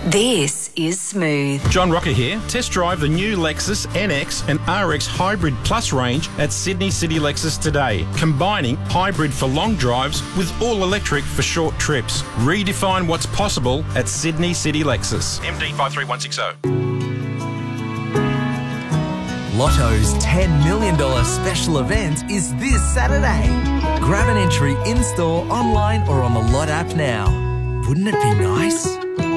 This is Smooth. John Rocker here. Test drive the new Lexus NX and RX Hybrid Plus range at Sydney City Lexus today, combining hybrid for long drives with all-electric for short trips. Redefine what's possible at Sydney City Lexus. MD 53160. Lotto's $10 million special event is this Saturday. Grab an entry in-store, online or on the Lot app now. Wouldn't it be nice?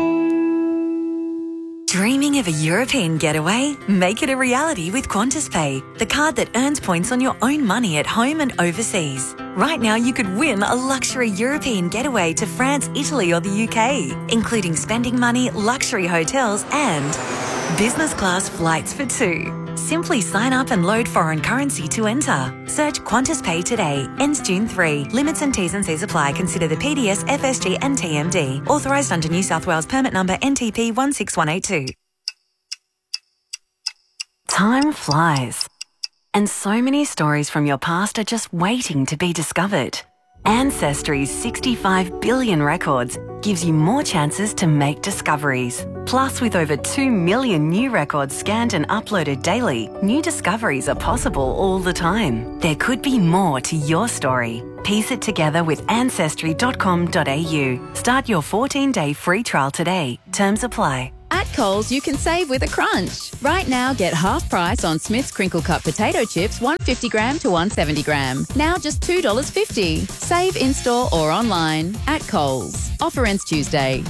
Dreaming of a European getaway? Make it a reality with Qantas Pay, the card that earns points on your own money at home and overseas. Right now you could win a luxury European getaway to France, Italy or the UK, including spending money, luxury hotels and business class flights for two. Simply sign up and load foreign currency to enter. Search Qantas Pay today. Ends June 3. Limits and T's and C's apply. Consider the PDS, FSG and TMD. Authorised under New South Wales permit number NTP 16182. Time flies. And so many stories from your past are just waiting to be discovered. Ancestry's 65 billion records gives you more chances to make discoveries. Plus, with over 2 million new records scanned and uploaded daily, new discoveries are possible all the time. There could be more to your story. Piece it together with Ancestry.com.au. Start your 14-day free trial today. Terms apply. At Coles, you can save with a crunch. Right now, get half price on Smith's Crinkle Cut potato chips, 150 gram to 170 gram. Now just $2.50. Save in-store or online at Coles. Offer ends Tuesday.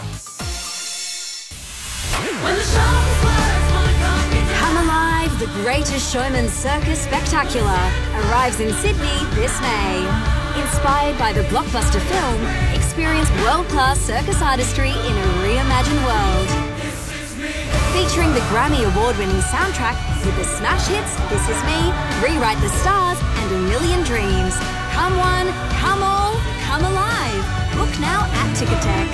Come Alive, the Greatest Showman Circus Spectacular arrives in Sydney this May. Inspired by the blockbuster film, experience world-class circus artistry in a reimagined world. Featuring the Grammy Award-winning soundtrack with the smash hits This Is Me, Rewrite the Stars and A Million Dreams. Come one, come all, come alive. Book now at Ticketek.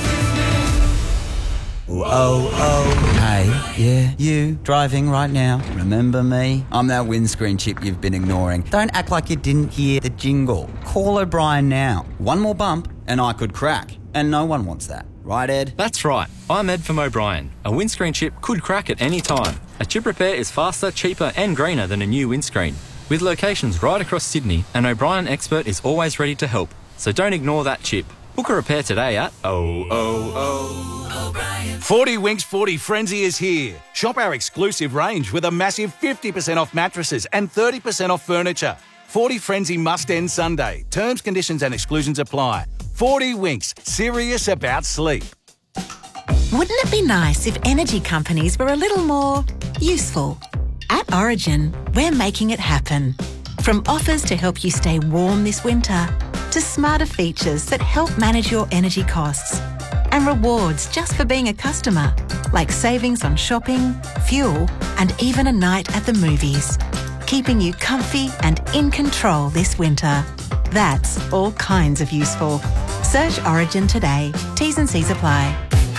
Hey, yeah, you, driving right now. Remember me? I'm that windscreen chip you've been ignoring. Don't act like you didn't hear the jingle. Call O'Brien now. One more bump and I could crack. And no one wants that. Right, Ed? That's right. I'm Ed from O'Brien. A windscreen chip could crack at any time. A chip repair is faster, cheaper and greener than a new windscreen. With locations right across Sydney, an O'Brien expert is always ready to help. So don't ignore that chip. Book a repair today at O'Brien. 40 Winks 40 Frenzy is here. Shop our exclusive range with a massive 50% off mattresses and 30% off furniture. 40 Frenzy must end Sunday. Terms, conditions and exclusions apply. 40 Winks, serious about sleep. Wouldn't it be nice if energy companies were a little more useful? At Origin, we're making it happen. From offers to help you stay warm this winter, to smarter features that help manage your energy costs, and rewards just for being a customer, like savings on shopping, fuel, and even a night at the movies, keeping you comfy and in control this winter. That's all kinds of useful. Search Origin today. T's and C's apply.